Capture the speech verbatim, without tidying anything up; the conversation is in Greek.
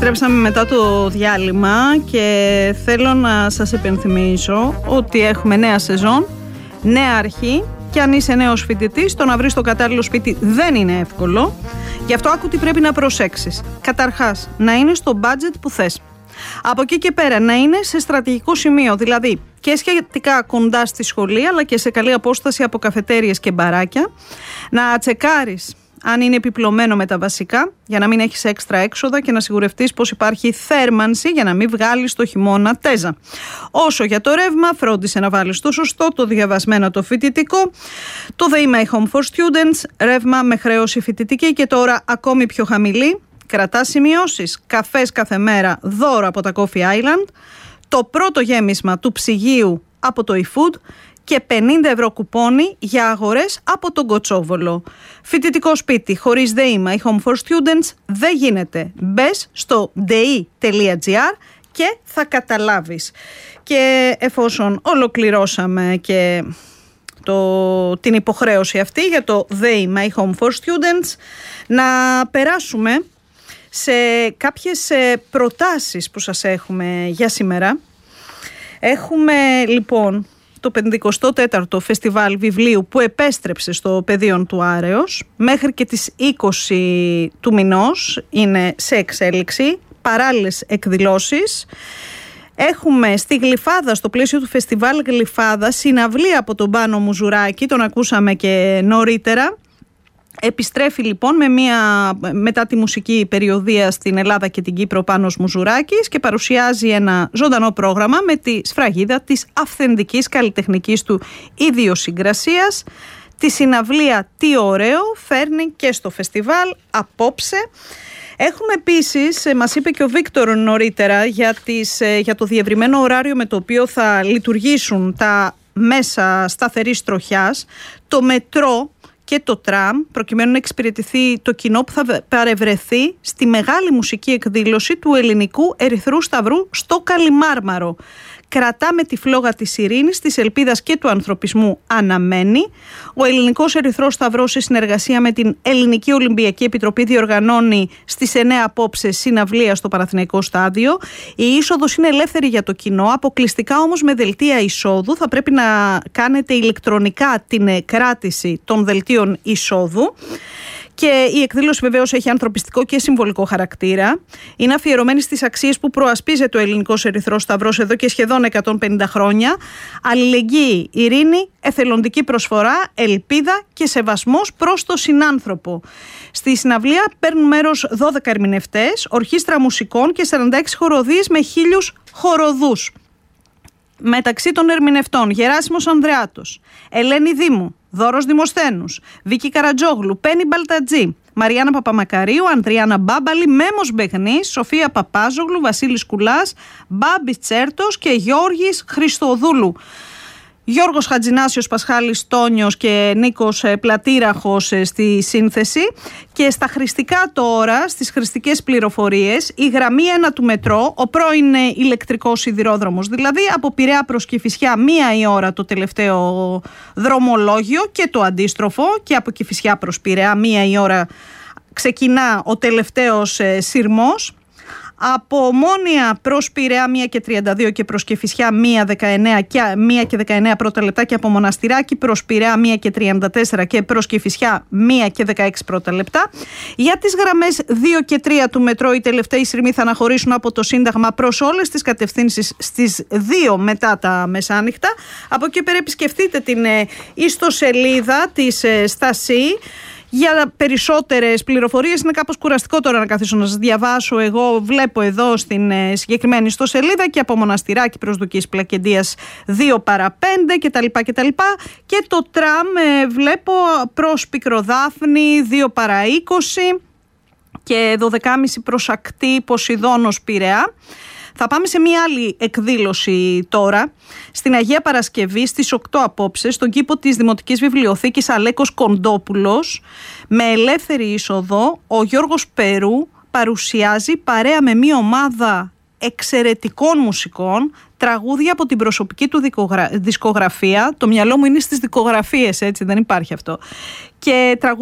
Επιστρέψαμε μετά το διάλειμμα και θέλω να σας υπενθυμίσω ότι έχουμε νέα σεζόν, νέα αρχή και αν είσαι νέος φοιτητής, το να βρεις το κατάλληλο σπίτι δεν είναι εύκολο. Γι' αυτό άκου τι πρέπει να προσέξεις. Καταρχάς, να είναι στο budget που θες. Από εκεί και πέρα να είναι σε στρατηγικό σημείο, δηλαδή και σχετικά κοντά στη σχολή αλλά και σε καλή απόσταση από καφετέριες και μπαράκια. Να τσεκάρεις αν είναι επιπλωμένο με τα βασικά για να μην έχεις έξτρα έξοδα και να σιγουρευτείς πως υπάρχει θέρμανση για να μην βγάλεις το χειμώνα τέζα. Όσο για το ρεύμα, φρόντισε να βάλεις το σωστό, το διαβασμένο, το φοιτητικό, το ΔΕΗ My Home for Students, ρεύμα με χρέωση φοιτητική και τώρα ακόμη πιο χαμηλή. Κρατάς σημειώσεις, καφές κάθε μέρα, δώρο από τα Coffee Island, το πρώτο γέμισμα του ψυγείου από το eFood και πενήντα ευρώ κουπόνι για αγορές από τον Κοτσόβολο. Φοιτητικό σπίτι χωρίς ΔΕΗ My Home for Students δεν γίνεται. Μπες στο ντι τελεία τζι άρ και θα καταλάβεις. Και εφόσον ολοκληρώσαμε και το, την υποχρέωση αυτή για το ΔΕΗ My Home for Students, να περάσουμε σε κάποιες προτάσεις που σας έχουμε για σήμερα. Έχουμε λοιπόν το πενηκοστό τέταρτο Φεστιβάλ Βιβλίου που επέστρεψε στο Πεδίον του Άρεως. Μέχρι και τις είκοσι του μηνός είναι σε εξέλιξη, παράλληλες εκδηλώσεις. Έχουμε στη Γλυφάδα, στο πλαίσιο του Φεστιβάλ Γλυφάδα, συναυλία από τον Πάνο Μουζουράκη, τον ακούσαμε και νωρίτερα. Επιστρέφει λοιπόν με μια, μετά τη μουσική περιοδεία στην Ελλάδα και την Κύπρο Πάνος Μουζουράκης και παρουσιάζει ένα ζωντανό πρόγραμμα με τη σφραγίδα της αυθεντικής καλλιτεχνικής του ιδιοσυγκρασίας. Τη συναυλία «Τι ωραίο» φέρνει και στο φεστιβάλ απόψε. Έχουμε επίσης, μας είπε και ο Βίκτορ νωρίτερα, για, τις, για το διευρυμένο ωράριο με το οποίο θα λειτουργήσουν τα μέσα σταθερής τροχιάς, το μετρό και το τραμ, προκειμένου να εξυπηρετηθεί το κοινό που θα παρευρεθεί στη μεγάλη μουσική εκδήλωση του Ελληνικού Ερυθρού Σταυρού στο Καλιμάρμαρο. Κρατάμε τη φλόγα της ειρήνης, της ελπίδας και του ανθρωπισμού αναμένει. Ο Ελληνικός Ερυθρός Σταυρός σε συνεργασία με την Ελληνική Ολυμπιακή Επιτροπή διοργανώνει στις εννέα απόψε συναυλία στο Παναθηναϊκό Στάδιο. Η είσοδος είναι ελεύθερη για το κοινό, αποκλειστικά όμως με δελτία εισόδου. Θα πρέπει να κάνετε ηλεκτρονικά την κράτηση των δελτίων εισόδου. Και η εκδήλωση βεβαίως έχει ανθρωπιστικό και συμβολικό χαρακτήρα. Είναι αφιερωμένη στις αξίες που προασπίζεται ο Ελληνικός Ερυθρός Σταυρός εδώ και σχεδόν εκατόν πενήντα χρόνια. Αλληλεγγύη, ειρήνη, εθελοντική προσφορά, ελπίδα και σεβασμός προς το συνάνθρωπο. Στη συναυλία παίρνουν μέρος δώδεκα ερμηνευτές, ορχήστρα μουσικών και σαράντα έξι χοροδίες με χίλιους χοροδούς. Μεταξύ των ερμηνευτών Γεράσιμος Ανδρεάτος, Ελένη Δήμου, Δώρος Δημοσθένους, Βίκη Καρατζόγλου, Πέννη Μπαλτατζή, Μαριάννα Παπαμακαρίου, Ανδριάννα Μπάμπαλη, Μέμος Μπεγνής, Σοφία Παπάζογλου, Βασίλης Κουλάς, Μπάμπης Τσέρτος και Γιώργης Χριστοδούλου. Γιώργος Χατζινάσιος, Πασχάλης Τόνιος και Νίκος Πλατήραχος στη σύνθεση. Και στα χρηστικά τώρα, στις χρηστικές πληροφορίες, η γραμμή ένα του μετρό, ο πρώην ηλεκτρικός σιδηρόδρομος, δηλαδή από Πειραιά προς Κηφισιά μία η ώρα το τελευταίο δρομολόγιο και το αντίστροφο, και από Κηφισιά προς Πειραιά μία η ώρα ξεκινά ο τελευταίος σειρμός. Από Ομόνια προς Πειραιά μία και τριάντα δύο και προς Κηφισιά μία και δεκαεννέα πρώτα λεπτά, και από Μοναστηράκι προς Πειραιά μία και τριάντα τέσσερα και προς Κηφισιά μία και δεκαέξι πρώτα λεπτά. Για τις γραμμές δύο και τρία του μετρό, οι τελευταίοι σειρμοί θα αναχωρήσουν από το Σύνταγμα προς όλες τις κατευθύνσεις στις δύο μετά τα μεσάνυχτα. Από εκεί πέρα επισκεφτείτε την ιστοσελίδα της Στασί για περισσότερες πληροφορίες. Είναι κάπως κουραστικό τώρα να καθίσω να σας διαβάσω. Εγώ βλέπω εδώ στην ε, συγκεκριμένη ιστοσελίδα και από Μοναστηράκι προς Δουκής Πλακεντίας δύο παρά πέντε κτλ. κτλ. Και το τραμ ε, βλέπω προς Πικροδάφνη δύο παρά είκοσι και δώδεκα και μισή προς Ακτή Ποσειδώνος Πειραιά. Θα πάμε σε μια άλλη εκδήλωση τώρα, στην Αγία Παρασκευή στις οκτώ απόψε, στον κήπο της Δημοτικής Βιβλιοθήκης Αλέκος Κοντόπουλος, με ελεύθερη είσοδο. Ο Γιώργος Περού παρουσιάζει παρέα με μια ομάδα εξαιρετικών μουσικών τραγούδια από την προσωπική του δισκογραφία. Το μυαλό μου είναι στις δικογραφίες, έτσι, δεν υπάρχει αυτό. Και